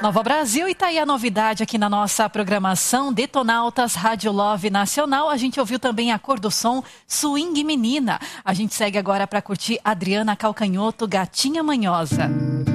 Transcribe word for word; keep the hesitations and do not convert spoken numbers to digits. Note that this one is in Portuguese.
Nova Brasil, e tá aí a novidade aqui na nossa programação Detonautas Rádio Love Nacional. A gente ouviu também a cor do som Swing Menina. A gente segue agora para curtir Adriana Calcanhoto, Gatinha Manhosa.